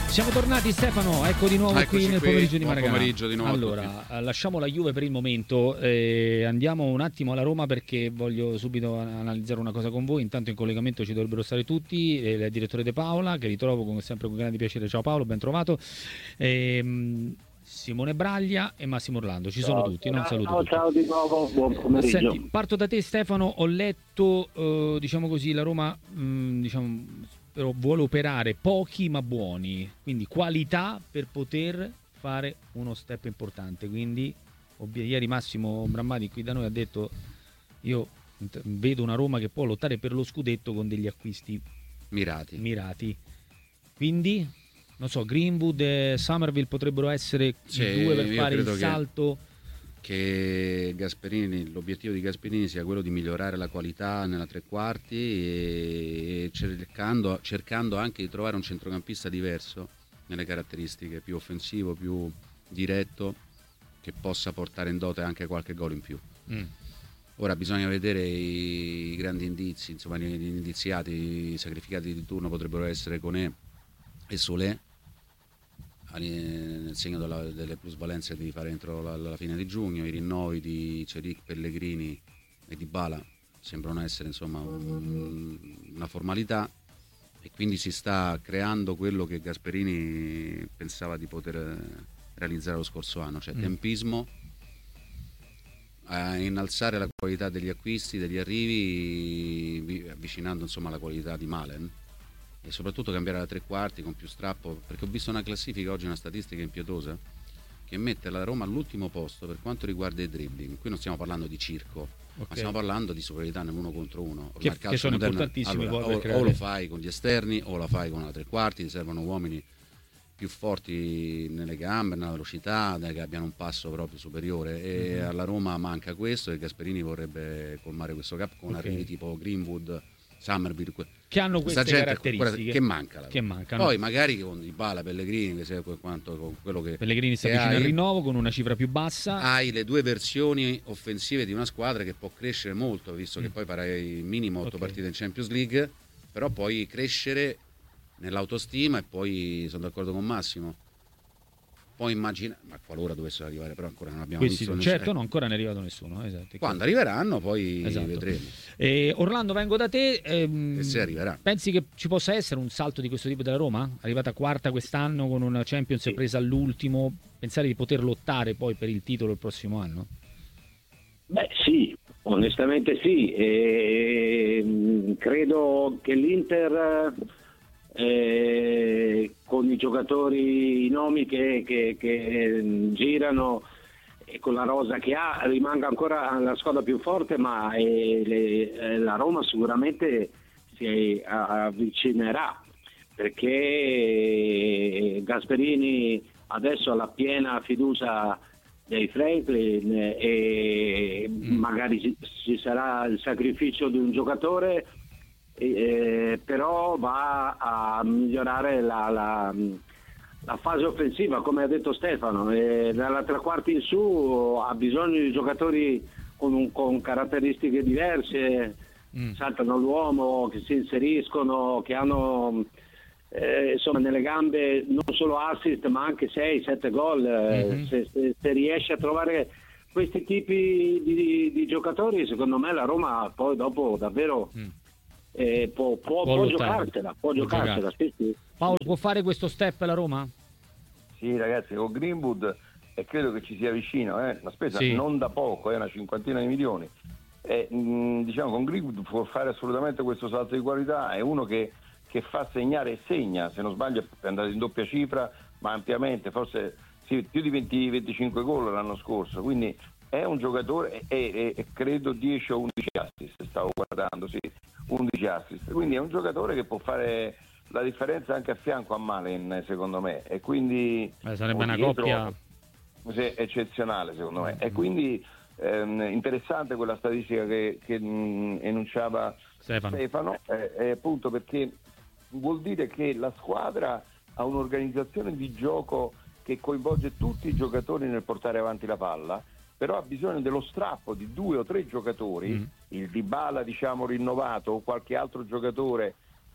Siamo tornati, Stefano, ecco di nuovo qui nel pomeriggio di Maracanã. Pomeriggio di nuovo. Allora, lasciamo la Juve per il momento, andiamo un attimo alla Roma perché voglio subito analizzare una cosa con voi. Intanto in collegamento ci dovrebbero stare tutti, il direttore De Paola, che ritrovo come sempre con grande piacere. Ciao Paolo, ben trovato. Simone Braglia e Massimo Orlando, ci sono tutti, non saluto tutti. Ciao di nuovo, buon pomeriggio. Senti, parto da te Stefano, ho letto, diciamo così, la Roma però vuole operare pochi ma buoni, quindi qualità per poter fare uno step importante. Quindi ieri Massimo Brammati qui da noi ha detto: io vedo una Roma che può lottare per lo scudetto con degli acquisti mirati. Quindi non so, Greenwood e Summerville potrebbero essere i due per fare il salto. Che Gasperini, l'obiettivo di Gasperini sia quello di migliorare la qualità nella tre quarti e cercando anche di trovare un centrocampista diverso nelle caratteristiche, più offensivo, più diretto, che possa portare in dote anche qualche gol in più. Ora bisogna vedere i grandi indizi, insomma gli indiziati, i sacrificati di turno potrebbero essere Koné e Solé, nel segno delle plusvalenze che devi fare entro la fine di giugno. I rinnovi di Celic, Pellegrini e Dybala sembrano essere insomma una formalità, e quindi si sta creando quello che Gasperini pensava di poter realizzare lo scorso anno, cioè tempismo, a innalzare la qualità degli acquisti, degli arrivi, avvicinando insomma la qualità di Malen, e soprattutto cambiare la tre quarti con più strappo, perché ho visto una classifica oggi, una statistica impietosa che mette la Roma all'ultimo posto per quanto riguarda i dribbling. Qui non stiamo parlando di circo, ma stiamo parlando di superiorità nell'uno contro uno, che sono importantissimi. Allora, o lo fai con gli esterni o la fai con la tre quarti. Ti servono uomini più forti nelle gambe, nella velocità, che abbiano un passo proprio superiore, e alla Roma manca questo, e Gasperini vorrebbe colmare questo gap con arrivi tipo Greenwood, Summerville, che hanno queste caratteristiche che mancano. Poi magari con Dybala, Pellegrini, con quello che Pellegrini sta vicino al rinnovo con una cifra più bassa, hai le due versioni offensive di una squadra che può crescere molto, visto che poi farai minimo 8 partite in Champions League, però puoi crescere nell'autostima. E poi sono d'accordo con Massimo, poi immagina, ma qualora dovessero arrivare, però ancora non abbiamo visto nessuno. Certo, no, ancora non è arrivato nessuno, esatto. Quando arriveranno poi vedremo. Orlando, vengo da te, e se arriverà, pensi che ci possa essere un salto di questo tipo della Roma? Arrivata quarta quest'anno con una Champions presa all'ultimo, pensare di poter lottare poi per il titolo il prossimo anno? Beh sì, onestamente sì, credo che l'Inter con i giocatori, i nomi che girano e con la rosa che ha, rimanga ancora la squadra più forte, ma la Roma sicuramente si avvicinerà, perché Gasperini adesso ha la piena fiducia dei Franklin e magari ci sarà il sacrificio di un giocatore, però va a migliorare la fase offensiva, come ha detto Stefano, dalla tre quarti in su ha bisogno di giocatori con caratteristiche diverse, saltano l'uomo, che si inseriscono, che hanno insomma nelle gambe non solo assist ma anche 6-7 gol. Se riesce a trovare questi tipi di giocatori, secondo me la Roma poi dopo davvero può giocarsela, sì. Paolo, può fare questo step la Roma? Sì ragazzi, con Greenwood credo che ci sia vicino, la spesa non da poco, una 50 di milioni, diciamo con Greenwood può fare assolutamente questo salto di qualità. È uno che fa segnare e segna, se non sbaglio è andato in doppia cifra, ma ampiamente, forse sì, più di 20-25 gol l'anno scorso, quindi è un giocatore e credo 10 o 11 assist, stavo guardando, 11 assist, quindi è un giocatore che può fare la differenza anche a fianco a Malen, secondo me, e quindi sarebbe una coppia eccezionale secondo me, e quindi interessante quella statistica che enunciava Stefano, appunto perché vuol dire che la squadra ha un'organizzazione di gioco che coinvolge tutti i giocatori nel portare avanti la palla, però ha bisogno dello strappo di 2 o 3 giocatori, il Dybala diciamo rinnovato o qualche altro giocatore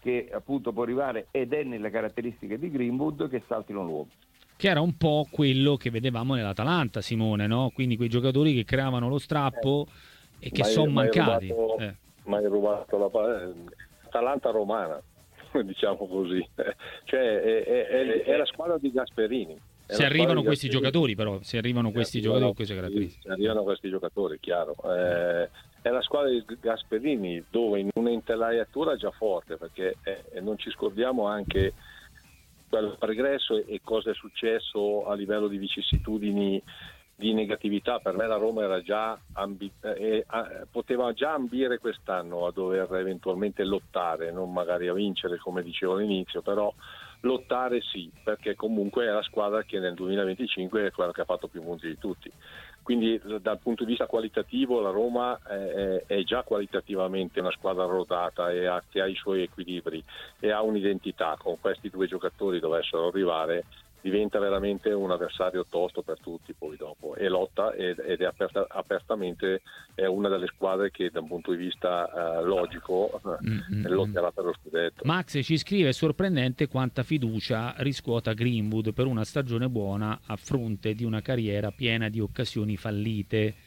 che appunto può arrivare, ed è nelle caratteristiche di Greenwood, che saltino l'uomo. Che era un po' quello che vedevamo nell'Atalanta, Simone, no? Quindi quei giocatori che creavano lo strappo e che sono mancati. Ma hai rubato la Atalanta romana, diciamo così. Cioè è la squadra di Gasperini. Se arrivano questi giocatori, però, se arrivano questi giocatori con queste caratteristiche. Se arrivano questi giocatori, chiaro. È la squadra di Gasperini, dove in un'intelaiatura già forte, perché non ci scordiamo anche quel progresso e cosa è successo a livello di vicissitudini, di negatività. Per me la Roma era già poteva già ambire quest'anno a dover eventualmente lottare, non magari a vincere come dicevo all'inizio, però lottare sì, perché comunque è la squadra che nel 2025 è quella che ha fatto più punti di tutti. Quindi dal punto di vista qualitativo la Roma è già qualitativamente una squadra rodata e che ha i suoi equilibri e ha un'identità. Con questi due giocatori dovessero arrivare, diventa veramente un avversario tosto per tutti poi dopo, e lotta ed è apertamente è una delle squadre che da un punto di vista logico lotterà per lo scudetto. Max ci scrive: è sorprendente quanta fiducia riscuota Greenwood per una stagione buona a fronte di una carriera piena di occasioni fallite.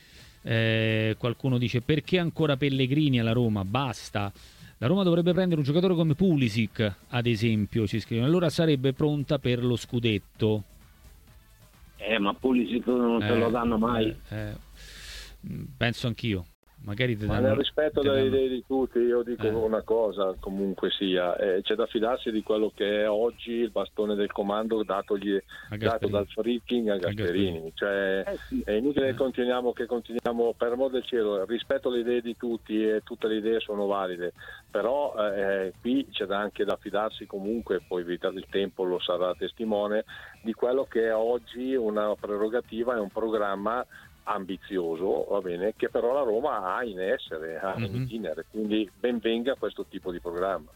Qualcuno dice: perché ancora Pellegrini alla Roma? Basta. La Roma dovrebbe prendere un giocatore come Pulisic, ad esempio, ci scrivono. Allora sarebbe pronta per lo scudetto. Ma Pulisic non te lo danno mai. Penso anch'io. Magari ma nel rispetto delle idee di tutti, io dico una cosa, comunque sia, c'è da fidarsi di quello che è oggi il bastone del comando dato dal Friedkin a Gasperini. Cioè, è inutile che continuiamo, per amor del cielo, rispetto alle idee di tutti e tutte le idee sono valide, però qui c'è anche da fidarsi comunque, poi il tempo lo sarà testimone, di quello che è oggi una prerogativa e un programma ambizioso, va bene, che però la Roma ha in essere, in itinere, quindi ben venga questo tipo di programma.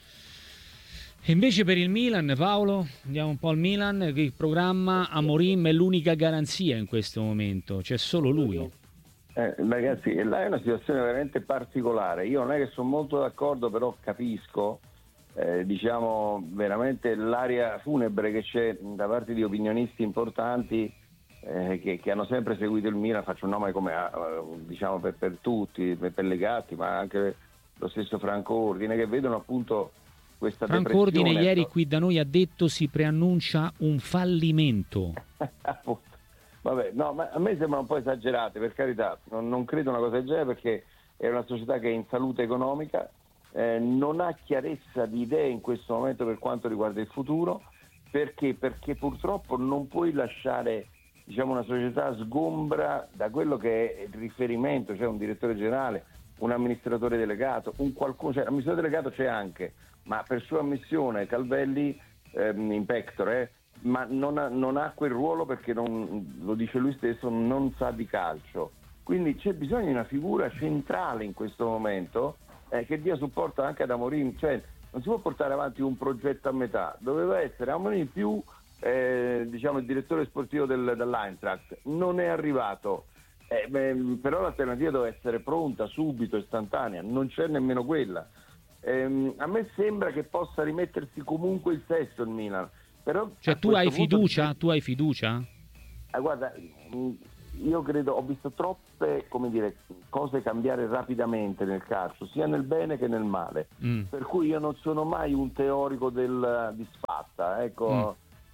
E invece per il Milan, Paolo, andiamo un po' al Milan, il programma Amorim è l'unica garanzia in questo momento, c'è solo lui. Ragazzi, là è una situazione veramente particolare. Io non è che sono molto d'accordo, però capisco diciamo veramente l'aria funebre che c'è da parte di opinionisti importanti che hanno sempre seguito il Milan. Faccio un nome come diciamo per tutti, per Legatti, ma anche lo stesso Franco Ordine, che vedono appunto questa Franco Ordine ieri qui da noi ha detto si preannuncia un fallimento. Vabbè, no, ma a me sembra un po' esagerate, per carità, non credo una cosa del genere, perché è una società che è in salute economica, non ha chiarezza di idee in questo momento per quanto riguarda il futuro, perché purtroppo non puoi lasciare, diciamo, una società sgombra da quello che è il riferimento, cioè un direttore generale, un amministratore delegato, cioè l'amministratore delegato c'è anche, ma per sua ammissione Calvelli in pectore, ma non ha quel ruolo, perché lo dice lui stesso, non sa di calcio. Quindi c'è bisogno di una figura centrale in questo momento che dia supporto anche ad Amorim, cioè non si può portare avanti un progetto a metà, doveva essere Amorim più diciamo il direttore sportivo dell'Eintracht, non è arrivato, però l'alternativa deve essere pronta, subito, istantanea, non c'è nemmeno quella. A me sembra che possa rimettersi comunque il sesto il Milan, però cioè tu hai fiducia? Tu hai fiducia? Guarda, io credo, ho visto troppe, come dire, cose cambiare rapidamente nel calcio, sia nel bene che nel male, per cui io non sono mai un teorico del disfatta, ecco.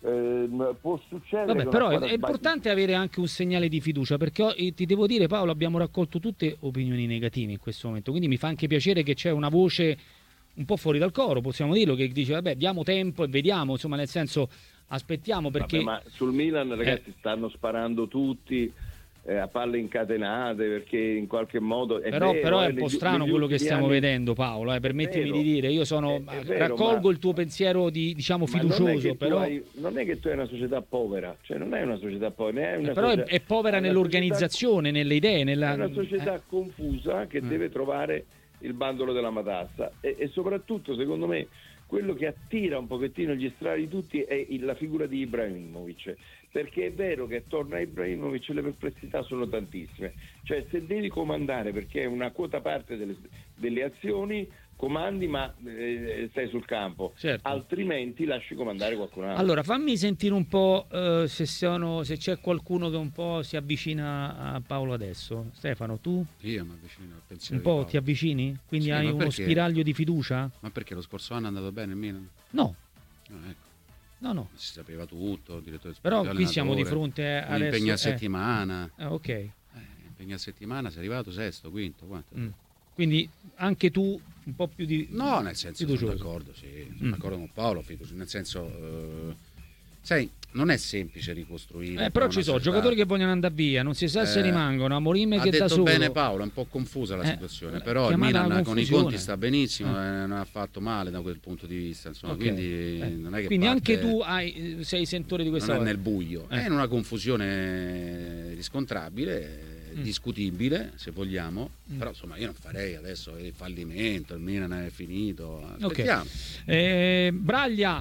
Può succedere. Vabbè, però è importante avere anche un segnale di fiducia, perché ti devo dire, Paolo, abbiamo raccolto tutte opinioni negative in questo momento, quindi mi fa anche piacere che c'è una voce un po' fuori dal coro, possiamo dirlo, che dice vabbè, diamo tempo e vediamo, insomma, nel senso aspettiamo, perché ma sul Milan, ragazzi, stanno sparando tutti a palle incatenate, perché in qualche modo però è un po' strano quello che stiamo vedendo, Paolo, permettimi di dire, io raccolgo il tuo pensiero di, diciamo, fiducioso, però non è che tu hai una società povera, cioè non è una società povera, però è povera nell'organizzazione, nelle idee, è una società confusa che deve trovare il bandolo della matassa, e soprattutto, secondo me, quello che attira un pochettino gli strali di tutti è la figura di Ibrahimovic, perché è vero che attorno a Ibrahimovic le perplessità sono tantissime, cioè se devi comandare, perché è una quota parte delle azioni, comandi ma stai sul campo, certo. Altrimenti lasci comandare qualcun altro. Allora fammi sentire un po' se c'è qualcuno che un po' si avvicina a Paolo adesso. Stefano, tu? Io mi avvicino al pensiero Un po' di Paolo. ti avvicini? Quindi Sì, hai ma uno perché? spiraglio di fiducia? Ma perché lo scorso anno è andato bene il Milan? No, Ecco, no. si sapeva tutto, direttore Però sportivo, qui siamo di allenatore, fronte a un impegno a adesso. settimana. Ok. Impegno a settimana, sei arrivato sesto, quinto, quanto? Quindi anche tu un po' più di No, nel senso sono fiducioso. d'accordo, sì, sono d'accordo con Paolo, nel senso sai, non è semplice ricostruire. Però una ci sono società. giocatori che vogliono andare via, non si sa se rimangono, Amorim Ha che da detto solo. bene Paolo, è un po' confusa la situazione, però il chiamata Milan con i confusione. conti sta benissimo, non ha fatto male da quel punto di vista, insomma, Ok. quindi non è che Quindi parte, anche tu sei sentore di questa non è cosa. nel buio, è in una confusione riscontrabile, discutibile se vogliamo, però insomma io non farei adesso il fallimento, il Milan è finito, aspettiamo. Braglia,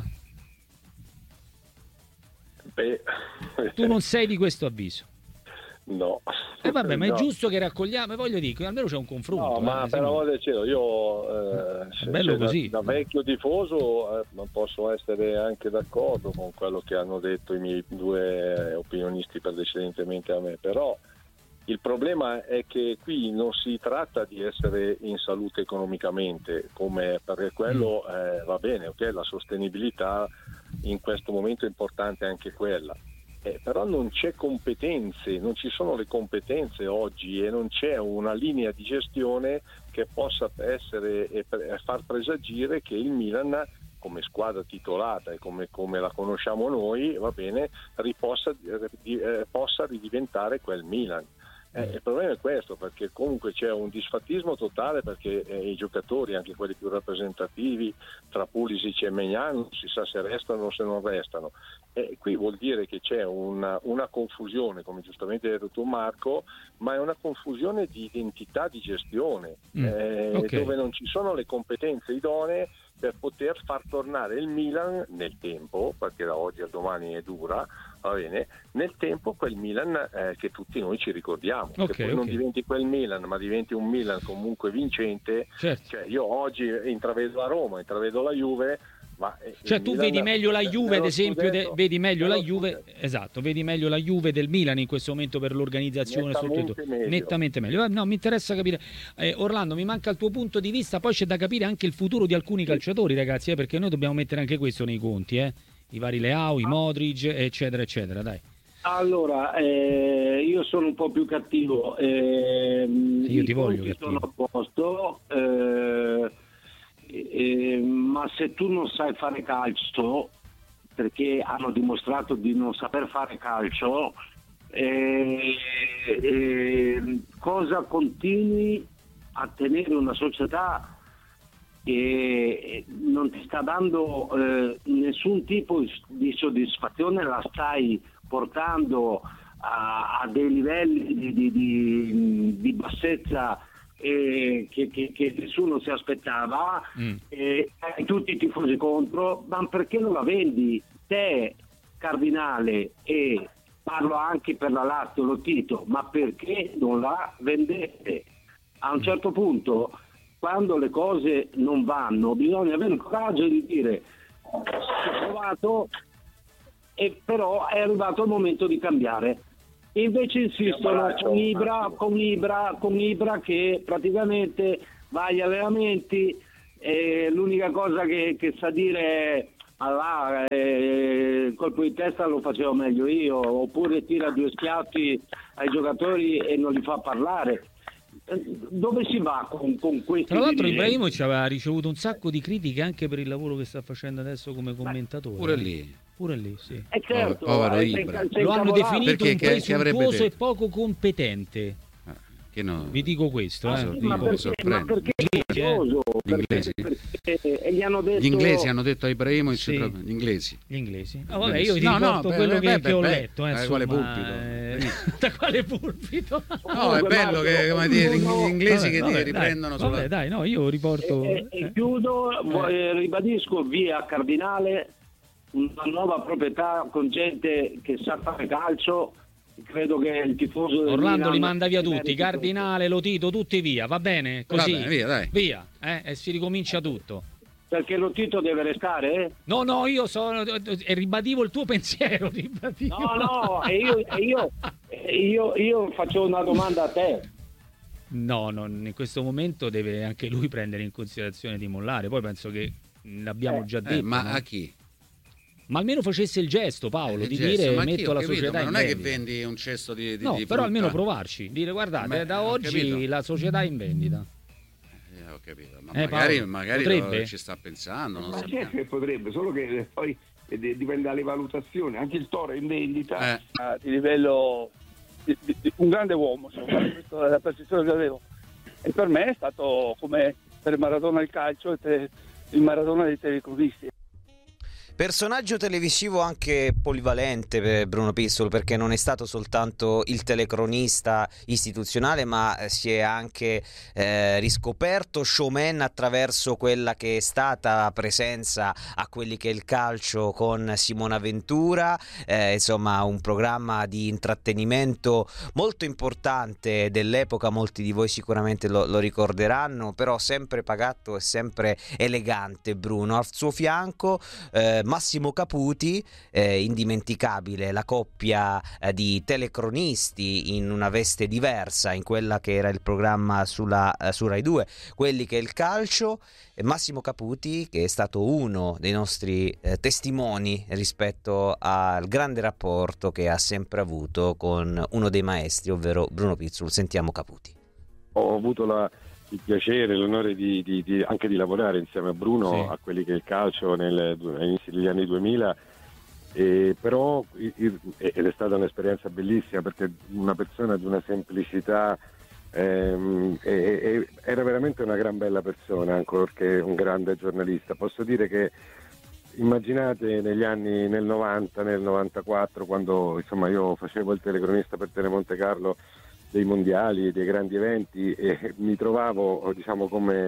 Beh, tu non sei di questo avviso. no. Vabbè, ma è No. giusto che raccogliamo, voglio dire, almeno c'è un confronto. No, ma per l'amor del cielo, io bello così. Da vecchio tifoso non posso essere anche d'accordo con quello che hanno detto i miei due opinionisti precedentemente a me, però il problema è che qui non si tratta di essere in salute economicamente, perché quello va bene, ok, la sostenibilità in questo momento è importante anche quella. Però non c'è competenze, non ci sono le competenze oggi e non c'è una linea di gestione che possa essere e far presagire che il Milan, come squadra titolata e come la conosciamo noi, va bene, possa ridiventare quel Milan. Il problema è questo, perché comunque c'è un disfattismo totale, perché i giocatori, anche quelli più rappresentativi, tra Pulisic e Maignan, non si sa se restano o se non restano. Qui vuol dire che c'è una confusione, come giustamente hai detto tu Marco, ma è una confusione di identità di gestione, dove non ci sono le competenze idonee per poter far tornare il Milan nel tempo, perché da oggi a domani è dura, va bene, nel tempo quel Milan che tutti noi ci ricordiamo, che poi non diventi quel Milan, ma diventi un Milan comunque vincente. Certo. Cioè, io oggi intravedo la Roma, intravedo la Juve, ma cioè tu Milan, vedi meglio la Juve, ad esempio, vedi meglio la Juve, scudetto. esatto, vedi meglio la Juve del Milan in questo momento per l'organizzazione, nettamente meglio. No, mi interessa capire, Orlando, mi manca il tuo punto di vista, poi c'è da capire anche il futuro di alcuni calciatori, ragazzi, perché noi dobbiamo mettere anche questo nei conti, i vari Leao, i Modric, eccetera, eccetera, dai. Allora, io sono un po' più cattivo. Io ti voglio cattivo. Sono a posto, ma se tu non sai fare calcio, perché hanno dimostrato di non saper fare calcio, cosa continui a tenere una società che non ti sta dando nessun tipo di soddisfazione, la stai portando a dei livelli di bassezza che nessuno si aspettava, e tutti i tifosi contro, ma perché non la vendi te, Cardinale, e parlo anche per la Lazio, lo Tito, ma perché non la vendete? A un certo punto, quando le cose non vanno, bisogna avere il coraggio di dire ho provato, e però è arrivato il momento di cambiare. E invece insistono con Ibra che praticamente va agli allenamenti, l'unica cosa che sa dire è il colpo di testa lo facevo meglio io, oppure tira due schiaffi ai giocatori e non li fa parlare. Dove si va con questi? Tra l'altro Ibrahimovic aveva ricevuto un sacco di critiche anche per il lavoro che sta facendo adesso come commentatore. Pure lì, sì. Certo, povero Ibra. Lo hanno definito perché un presuntuoso e poco competente. Che no? Vi dico questo, ma perché gli hanno detto... Gli inglesi hanno detto a Ibrahimovic, sì. Gli inglesi. Vabbè, io ti riporto quello che ho letto. Da quale pulpito? Da quale pulpito? No, è bello che, come dire, gli inglesi che riprendono sulla... Vabbè, dai, no, io riporto... E chiudo, ribadisco, via Cardinale, una nuova proprietà con gente che sa fare calcio, credo che il tifoso del Orlando Milan li manda via meriti tutti, Cardinale, Lotito, tutti via, va bene? Così, Va bene, via, dai. via, e si ricomincia tutto. perché Lotito deve restare? No, io ribadivo il tuo pensiero. No, io faccio una domanda a te. No, in questo momento deve anche lui prendere in considerazione di mollare. Poi penso che l'abbiamo già detto. Ma no? a chi? Ma almeno facesse il gesto, Paolo, di gesto, dire ma metto la società ma in non è vendita. che vendi un cesto di No, di però frutta. almeno provarci, dire guardate, da ho oggi capito. la società è in vendita. Ho capito, ma Paolo, magari potrebbe? ci sta pensando, non Ma sappiamo. certo che potrebbe, solo che poi dipende dalle valutazioni. Anche il Toro è in vendita. Di livello di un grande uomo, insomma, questa è la percezione che avevo. E per me è stato come per Maradona il calcio e il Maradona dei telecronisti. Personaggio televisivo anche polivalente per Bruno Pizzul, perché non è stato soltanto il telecronista istituzionale, ma si è anche riscoperto showman attraverso quella che è stata presenza a quelli che è il calcio con Simona Ventura, insomma un programma di intrattenimento molto importante dell'epoca, molti di voi sicuramente lo ricorderanno, però sempre pagato e sempre elegante Bruno. Al suo fianco Massimo Caputi, indimenticabile la coppia di telecronisti in una veste diversa in quella che era il programma su Rai 2, quelli che è il calcio. Massimo Caputi, che è stato uno dei nostri testimoni rispetto al grande rapporto che ha sempre avuto con uno dei maestri, ovvero Bruno Pizzul. Sentiamo Caputi. Ho avuto il piacere, l'onore anche di lavorare insieme a Bruno, sì, a quelli che è il calcio all'inizio degli anni 2000, però ed è stata un'esperienza bellissima, perché una persona di una semplicità, era veramente una gran bella persona, ancorché un grande giornalista. Posso dire che immaginate nel 90, nel 94, quando insomma io facevo il telecronista per Telemonte Carlo dei mondiali, dei grandi eventi, e mi trovavo, diciamo, come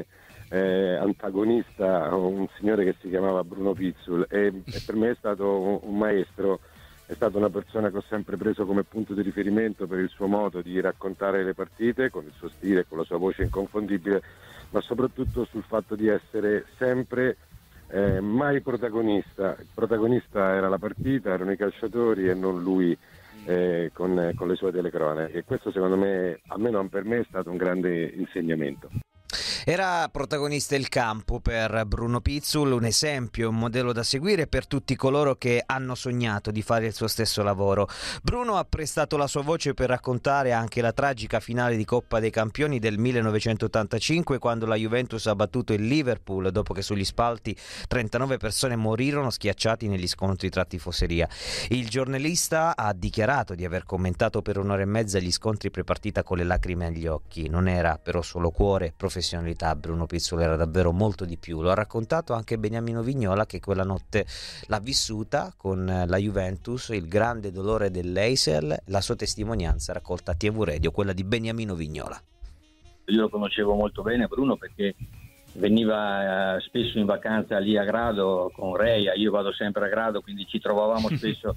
antagonista un signore che si chiamava Bruno Pizzul, e per me è stato un maestro, è stata una persona che ho sempre preso come punto di riferimento per il suo modo di raccontare le partite, con il suo stile, con la sua voce inconfondibile, ma soprattutto sul fatto di essere sempre mai protagonista. Il protagonista era la partita, erano i calciatori e non lui con le sue telecronache, e questo secondo me, almeno per me, è stato un grande insegnamento. Era protagonista il campo per Bruno Pizzul, un esempio, un modello da seguire per tutti coloro che hanno sognato di fare il suo stesso lavoro. Bruno ha prestato la sua voce per raccontare anche la tragica finale di Coppa dei Campioni del 1985, quando la Juventus ha battuto il Liverpool dopo che sugli spalti 39 persone morirono schiacciati negli scontri tra tifoseria. Il giornalista ha dichiarato di aver commentato per un'ora e mezza gli scontri prepartita con le lacrime agli occhi. Non era però solo cuore, professionalità. Bruno Pizzul era davvero molto di più. Lo ha raccontato anche Beniamino Vignola, che quella notte l'ha vissuta con la Juventus, il grande dolore dell'Eisel, la sua testimonianza raccolta a TV Radio, quella di Beniamino Vignola. Io lo conoscevo molto bene Bruno, perché veniva spesso in vacanza lì a Grado con Reia, io vado sempre a Grado, quindi ci trovavamo spesso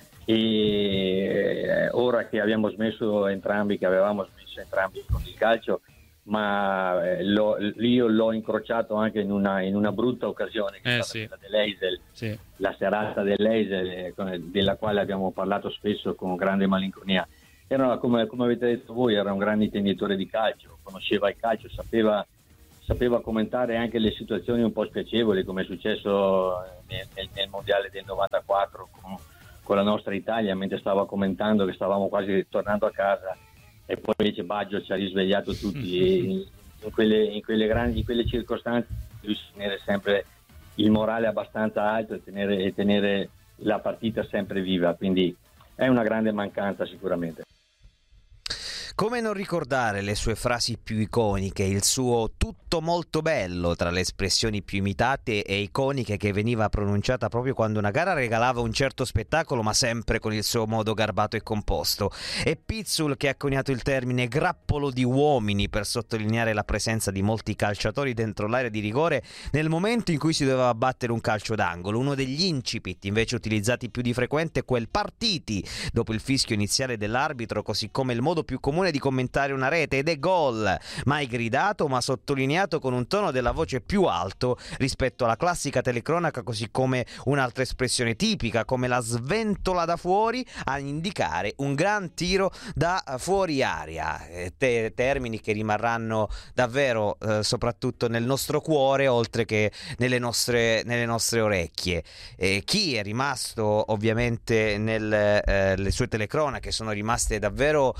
e ora che avevamo smesso entrambi con il calcio, ma io l'ho incrociato anche in una brutta occasione, che è stata quella dell'Eisel, sì, la serata dell'Eisel, della quale abbiamo parlato spesso con grande malinconia. Era, come avete detto voi, era un grande intenditore di calcio, conosceva il calcio, sapeva commentare anche le situazioni un po' spiacevoli, come è successo nel mondiale del 94 con la nostra Italia, mentre stava commentando che stavamo quasi tornando a casa, e poi invece Baggio ci ha risvegliato tutti, e in quelle circostanze lui tenere sempre il morale abbastanza alto e tenere la partita sempre viva, quindi è una grande mancanza sicuramente. Come non ricordare le sue frasi più iconiche, il suo tutto molto bello tra le espressioni più imitate e iconiche che veniva pronunciata proprio quando una gara regalava un certo spettacolo, ma sempre con il suo modo garbato e composto. E Pizzul che ha coniato il termine grappolo di uomini per sottolineare la presenza di molti calciatori dentro l'area di rigore nel momento in cui si doveva battere un calcio d'angolo. Uno degli incipit invece utilizzati più di frequente è quel partiti dopo il fischio iniziale dell'arbitro, così come il modo più comune di commentare una rete, ed è gol, mai gridato ma sottolineato con un tono della voce più alto rispetto alla classica telecronaca, così come un'altra espressione tipica come la sventola da fuori a indicare un gran tiro da fuori area, termini che rimarranno davvero soprattutto nel nostro cuore oltre che nelle nostre orecchie. Chi è rimasto ovviamente le sue telecronache sono rimaste davvero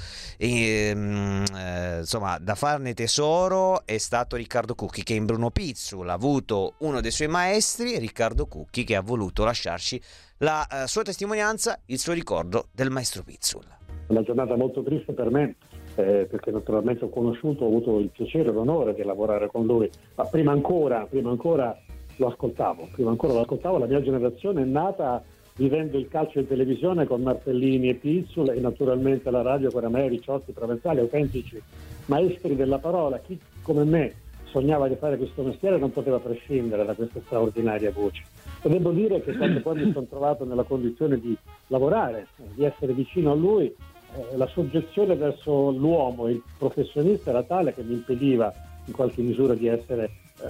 insomma da farne tesoro è stato Riccardo Cucchi, che in Bruno Pizzul ha avuto uno dei suoi maestri, Riccardo Cucchi, che ha voluto lasciarci la sua testimonianza, il suo ricordo del maestro Pizzul. Una giornata molto triste per me, perché naturalmente ho avuto il piacere e l'onore di lavorare con lui, ma prima ancora lo ascoltavo, la mia generazione è nata vivendo il calcio in televisione con Martellini e Pizzul, e naturalmente la radio con Ramè, Ricciotti, Provenzali, autentici maestri della parola. Chi come me sognava di fare questo mestiere non poteva prescindere da questa straordinaria voce. E devo dire che quando poi mi sono trovato nella condizione di lavorare, di essere vicino a lui, la soggezione verso l'uomo, il professionista, era tale che mi impediva in qualche misura di essere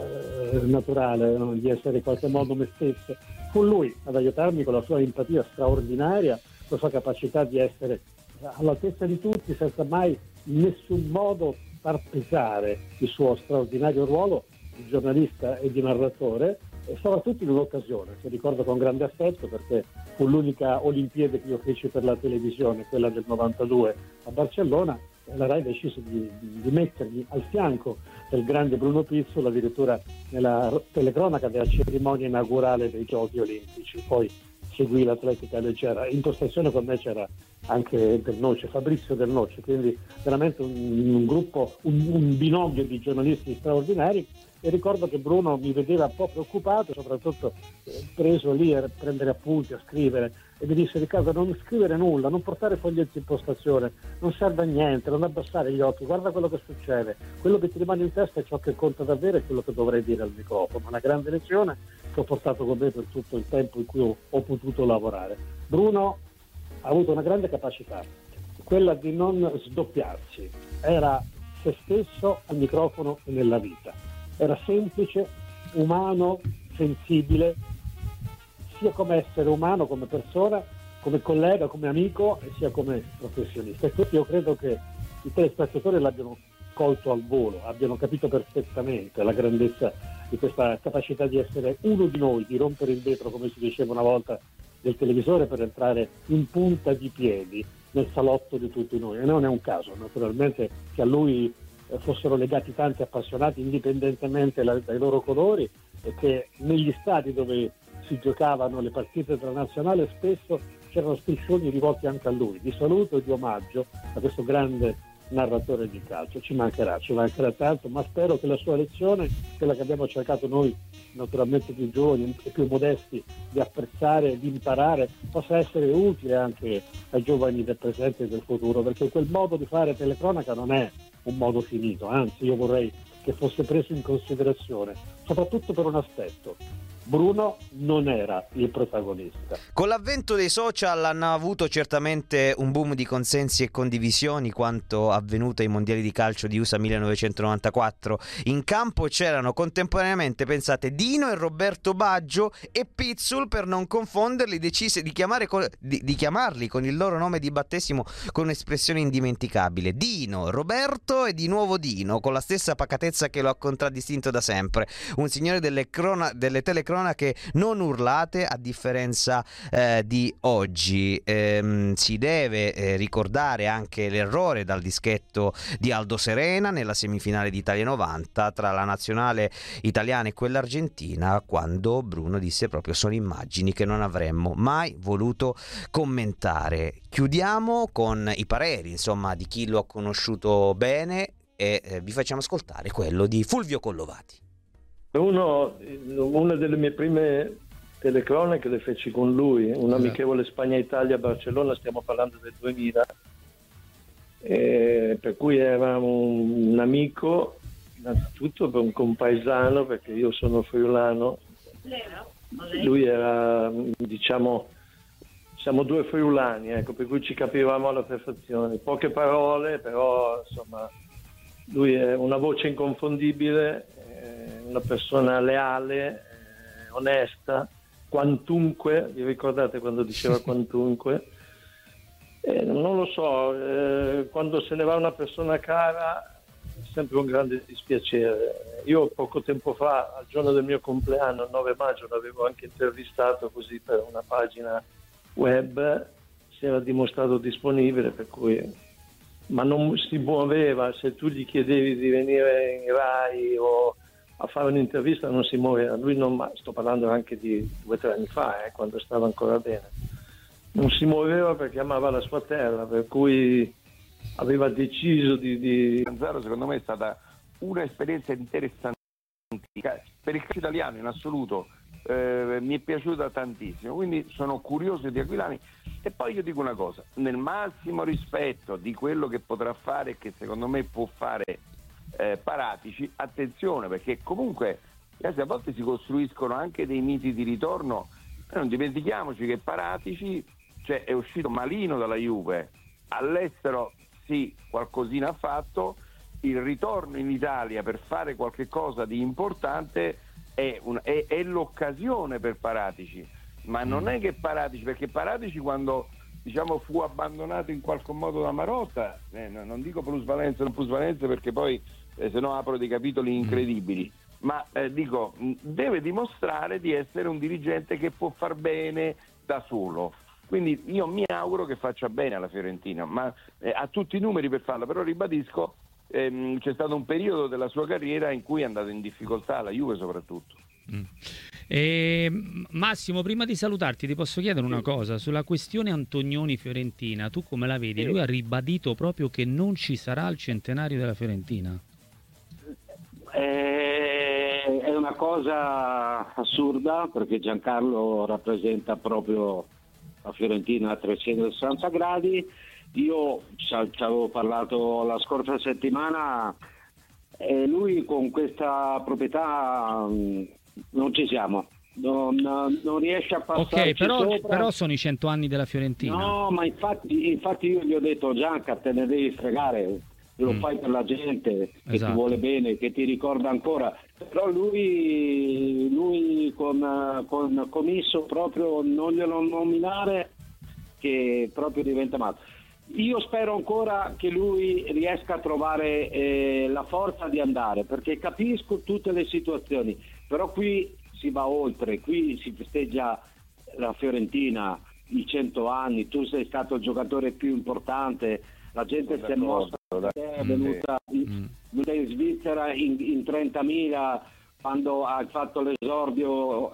naturale, no? Di essere in qualche modo me stesso. Fu lui ad aiutarmi con la sua empatia straordinaria, con la sua capacità di essere all'altezza di tutti senza mai in nessun modo far pesare il suo straordinario ruolo di giornalista e di narratore, e soprattutto in un'occasione che ricordo con grande affetto, perché fu l'unica Olimpiade che io feci per la televisione, quella del 92 a Barcellona, e la RAI decise di mettermi al fianco del grande Bruno Pizzul, addirittura nella telecronaca della cerimonia inaugurale dei Giochi Olimpici. Poi seguì l'atletica leggera. In postazione con me c'era anche Del Noce, Fabrizio Del Noce, quindi veramente un gruppo, un binomio di giornalisti straordinari. E ricordo che Bruno mi vedeva un po' preoccupato, soprattutto preso lì a prendere appunti, a scrivere, e mi disse: Riccardo, non scrivere nulla, non portare foglietti in postazione, non serve a niente, non abbassare gli occhi, guarda quello che succede, quello che ti rimane in testa è ciò che conta davvero, è quello che dovrei dire al microfono. Una grande lezione che ho portato con me per tutto il tempo in cui ho potuto lavorare. Bruno ha avuto una grande capacità, quella di non sdoppiarsi, era se stesso al microfono e nella vita. Era semplice, umano, sensibile, sia come essere umano, come persona, come collega, come amico, e sia come professionista. E questo io credo che i telespettatori l'abbiano colto al volo, abbiano capito perfettamente la grandezza di questa capacità di essere uno di noi, di rompere il vetro, come si diceva una volta, del televisore per entrare in punta di piedi nel salotto di tutti noi. E non è un caso, naturalmente, che a lui fossero legati tanti appassionati indipendentemente dai loro colori, e che negli stadi dove si giocavano le partite della nazionale spesso c'erano striscioni rivolti anche a lui, di saluto e di omaggio a questo grande narratore di calcio. Ci mancherà tanto, ma spero che la sua lezione, quella che abbiamo cercato noi naturalmente più giovani e più modesti di apprezzare e di imparare, possa essere utile anche ai giovani del presente e del futuro, perché quel modo di fare telecronaca non è un modo finito, anzi io vorrei che fosse preso in considerazione, soprattutto per un aspetto: Bruno non era il protagonista. Con l'avvento dei social hanno avuto certamente un boom di consensi e condivisioni quanto avvenuto ai mondiali di calcio di USA 1994. In campo c'erano contemporaneamente, pensate, Dino e Roberto Baggio, e Pizzul, per non confonderli, decise di chiamarli con il loro nome di battesimo con un'espressione indimenticabile: Dino, Roberto e di nuovo Dino, con la stessa pacatezza che lo ha contraddistinto da sempre. Un signore delle telecronache cronache non urlate, a differenza di oggi. Si deve ricordare anche l'errore dal dischetto di Aldo Serena nella semifinale di Italia 90 tra la nazionale italiana e quella argentina, quando Bruno disse proprio: sono immagini che non avremmo mai voluto commentare. Chiudiamo con i pareri, insomma, di chi lo ha conosciuto bene, e vi facciamo ascoltare quello di Fulvio Collovati. Una delle mie prime telecronache le feci con lui, un amichevole Spagna-Italia a Barcellona, stiamo parlando del 2000, per cui era un amico, innanzitutto un compaesano, perché io sono friulano, lui era, diciamo, siamo due friulani, ecco, per cui ci capivamo alla perfezione, poche parole, però insomma lui è una voce inconfondibile, una persona leale, onesta, quantunque, vi ricordate quando diceva quantunque? Non lo so, quando se ne va una persona cara è sempre un grande dispiacere. Io poco tempo fa, al giorno del mio compleanno, il 9 maggio, l'avevo anche intervistato così per una pagina web, si era dimostrato disponibile, per cui, ma non si muoveva. Se tu gli chiedevi di venire in Rai o a fare un'intervista, non si muoveva. Lui non, sto parlando anche di 2 o 3 anni fa, quando stava ancora bene, non si muoveva perché amava la sua terra, per cui aveva deciso di... Zanzaro secondo me è stata un'esperienza interessante per il calcio italiano in assoluto. Mi è piaciuta tantissimo, quindi sono curioso di Aquilani. E poi io dico una cosa, nel massimo rispetto di quello che potrà fare e che secondo me può fare Paratici, attenzione, perché comunque a volte si costruiscono anche dei miti di ritorno. Non dimentichiamoci che Paratici, cioè, è uscito malino dalla Juve, all'estero sì, qualcosina ha fatto, il ritorno in Italia per fare qualche cosa di importante è l'occasione per Paratici, ma non è che Paratici, perché Paratici quando, diciamo, fu abbandonato in qualche modo da Marotta, non dico plusvalenza o non plusvalenza, perché poi se no apro dei capitoli incredibili, ma dico, deve dimostrare di essere un dirigente che può far bene da solo. Quindi io mi auguro che faccia bene alla Fiorentina, ma ha tutti i numeri per farlo, però ribadisco, c'è stato un periodo della sua carriera in cui è andato in difficoltà, la Juve soprattutto. Massimo, prima di salutarti ti posso chiedere una cosa sulla questione Antonioni-Fiorentina, tu come la vedi? Lui ha ribadito proprio che non ci sarà il centenario della Fiorentina. È una cosa assurda, perché Giancarlo rappresenta proprio la Fiorentina a 360 gradi. Io ci avevo parlato la scorsa settimana e lui con questa proprietà non ci siamo, non riesce a passarci però sono i 100 anni della Fiorentina. No, ma infatti io gli ho detto: Gianca, te ne devi fregare, lo fai per la gente che ti vuole bene, che ti ricorda ancora. Però lui con Commisso proprio non glielo nominare, che proprio diventa matto. Io spero ancora che lui riesca a trovare la forza di andare, perché capisco tutte le situazioni, però qui si va oltre, qui si festeggia la Fiorentina, i 100 anni, tu sei stato il giocatore più importante, la gente si è mossa, è venuta in Svizzera in 30.000 quando hai fatto l'esordio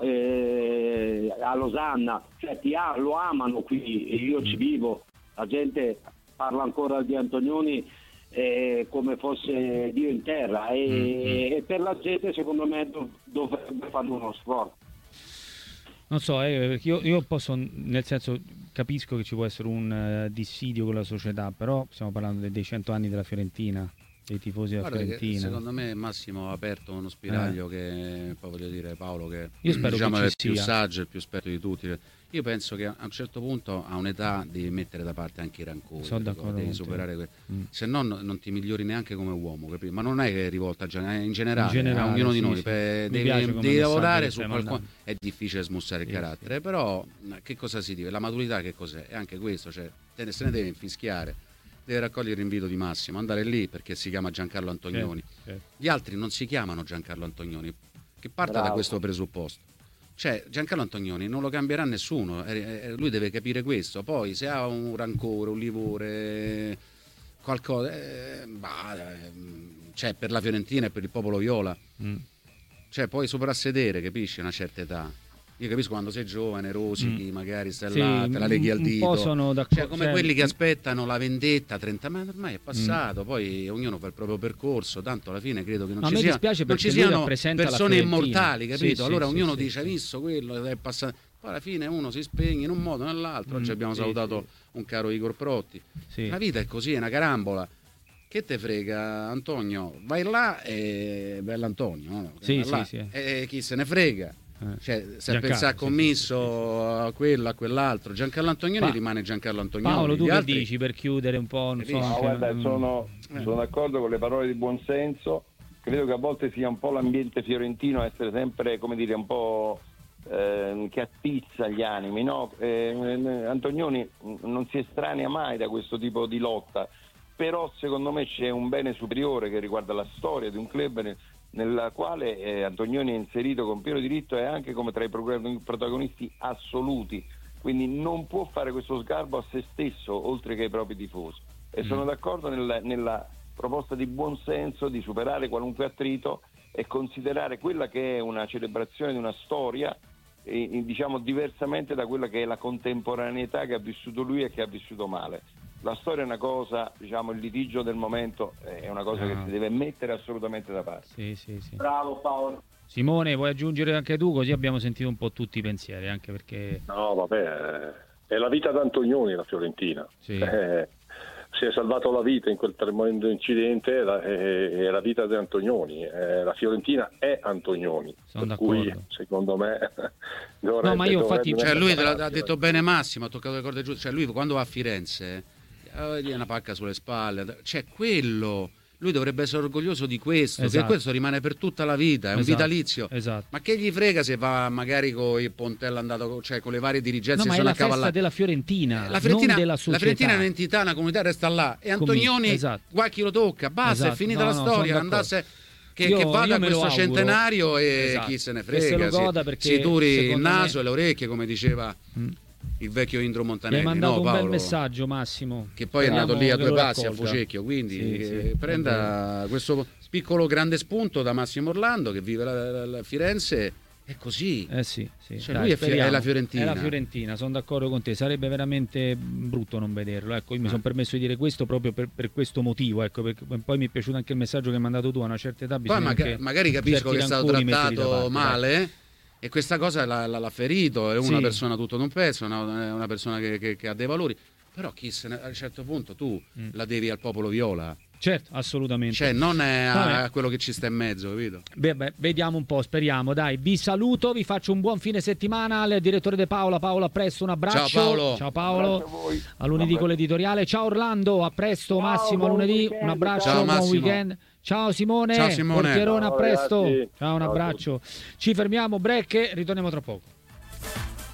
a Losanna, cioè lo amano qui, e io ci vivo, la gente parla ancora di Antonioni come fosse Dio in terra, e per la gente secondo me dovrebbe fare uno sforzo. Non so, perché io posso, nel senso, capisco che ci può essere un dissidio con la società, però stiamo parlando dei 100 anni della Fiorentina, dei tifosi della Fiorentina. Secondo me Massimo ha aperto uno spiraglio che poi voglio dire, Paolo, che io spero diciamo che è il ci più sia. saggio, il più esperto di tutti. Io penso che a un certo punto, a un'età, devi mettere da parte anche i rancori, devi superare se no non ti migliori neanche come uomo, capito? Ma non è che è rivolta in generale a ognuno di noi, devi lavorare su qualcosa. È difficile smussare il carattere, però che cosa si dice? La maturità che cos'è? È anche questo, cioè se ne deve infischiare, deve raccogliere l'invito di Massimo, andare lì perché si chiama Giancarlo Antonioni. Gli altri non si chiamano Giancarlo Antonioni, che parta da questo presupposto. Cioè, Giancarlo Antonioni non lo cambierà nessuno, lui deve capire questo. Poi se ha un rancore, un livore, qualcosa, cioè per la Fiorentina e per il popolo viola, cioè poi soprassedere, capisci, a una certa età. Io capisco quando sei giovane, rosichi, magari stai là, te la leghi al dito. Cioè, come quelli che aspettano la vendetta 30 anni, ormai è passato, poi ognuno fa il proprio percorso, tanto alla fine credo che non ci siano persone immortali, capito? Allora ognuno dice, visto quello, è passato. Poi alla fine uno si spegne in un modo o nell'altro. Oggi abbiamo salutato un caro Igor Protti. La vita è così, è una carambola. Che te frega, Antonio? Vai là e bella Antonio, no? E chi se ne frega? Cioè, se pensare commisso a quello, a quell'altro, Giancarlo Antonioni rimane Giancarlo Antonioni. Paolo, tu che dici per chiudere un po'? Guarda, sono d'accordo con le parole di buonsenso. Credo che a volte sia un po' l'ambiente fiorentino essere sempre, come dire, un po' che attizza gli animi, no? Antonioni non si estranea mai da questo tipo di lotta, però secondo me c'è un bene superiore che riguarda la storia di un club nella quale Antonioni è inserito con pieno diritto e anche come tra i protagonisti assoluti, quindi non può fare questo sgarbo a se stesso oltre che ai propri tifosi, e sono d'accordo nella proposta di buonsenso di superare qualunque attrito e considerare quella che è una celebrazione di una storia diciamo diversamente da quella che è la contemporaneità che ha vissuto lui e che ha vissuto male. La storia è una cosa, diciamo, il litigio del momento è una cosa che si deve mettere assolutamente da parte. Sì. Bravo Paolo. Simone, vuoi aggiungere anche tu? Così abbiamo sentito un po' tutti i pensieri, anche perché... No, vabbè, è la vita d'Antonioni la Fiorentina. Si è salvato la vita in quel tremendo incidente, è la vita di Antonioni. La Fiorentina è Antonioni. Sono d'accordo. Cui, secondo me... no, ma io infatti... Cioè, lui ha detto bene Massimo, ha toccato le corde giuste. Cioè, lui quando va a Firenze... gli una pacca sulle spalle, cioè quello, lui dovrebbe essere orgoglioso di questo, che questo rimane per tutta la vita, è un vitalizio. Ma che gli frega se va magari con il Pontello andato, cioè con le varie dirigenze, ma è la festa della Fiorentina, non della società. La Fiorentina è un'entità, una comunità, resta là, e Antonioni qua chi lo tocca, basta, è finita la storia, andasse che vada a questo centenario e chi se ne frega, si duri il naso e le orecchie, come diceva il vecchio Indro Montanelli. Mi hai mandato un bel messaggio, Massimo, che poi è andato lì a due passi a Fucecchio, quindi prenda questo piccolo grande spunto da Massimo Orlando che vive la Firenze. È così, cioè, lui è la Fiorentina. È la Fiorentina, sono d'accordo con te. Sarebbe veramente brutto non vederlo. Ecco, io mi sono permesso di dire questo proprio per questo motivo. Ecco, perché poi mi è piaciuto anche il messaggio che hai mandato tu. A una certa età bisogna magari capisco che è stato trattato male. E questa cosa l'ha ferito, è una persona tutto d'un pezzo, è una persona che ha dei valori, però a un certo punto tu la devi al popolo viola. Certo, assolutamente. Cioè non è a quello che ci sta in mezzo, capito? Beh, vediamo un po', speriamo. Dai, vi saluto, vi faccio un buon fine settimana. Al direttore De Paola, a presto, un abbraccio. Ciao Paolo. A lunedì con l'editoriale. Ciao Orlando, a presto. Massimo, a lunedì, un abbraccio, buon weekend. Ciao Simone, Portierone, a presto. Ciao, un abbraccio. Ci fermiamo, break e ritorniamo tra poco.